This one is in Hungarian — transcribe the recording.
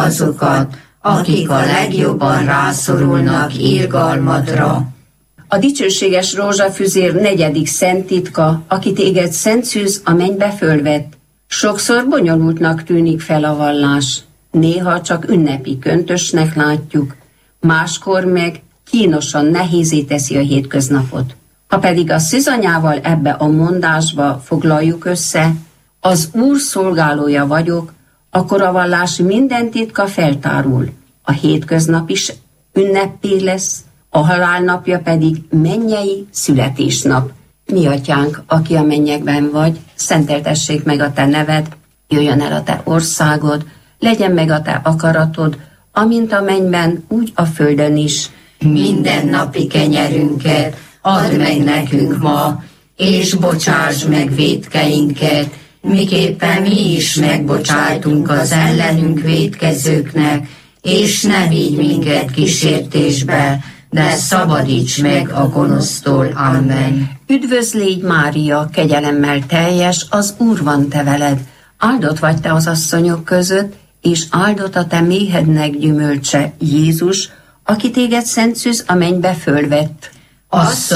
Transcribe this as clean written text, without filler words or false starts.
azokat, akik a legjobban rászorulnak irgalmadra. A dicsőséges rózsafüzér negyedik szent titka, aki téged szent szűz a mennybe fölvett. Sokszor bonyolultnak tűnik fel a vallás. Néha csak ünnepi köntösnek látjuk, máskor meg kínosan nehézé teszi a hétköznapot. Ha pedig a szűzanyával ebbe a mondásba foglaljuk össze, az Úr szolgálója vagyok, akkor a vallás minden titka feltárul. A hétköznap is ünnepé lesz, a halálnapja pedig mennyei születésnap. Mi atyánk, aki a mennyekben vagy, szenteltessék meg a te neved, jöjjön el a te országod, legyen meg a te akaratod, amint a mennyben, úgy a földön is. Minden napi kenyerünket add meg nekünk ma, és bocsáss meg vétkeinket, miképpen mi is megbocsájtunk az ellenünk vétkezőknek, és ne vigy minket kísértésbe, de szabadíts meg a gonosztól. Amen. Üdvözl légy, Mária, kegyelemmel teljes, az Úr van te veled. Áldott vagy te az asszonyok között, és áldott a te méhednek gyümölcse, Jézus, aki téged szent szűz a mennybe fölvett. Asszony,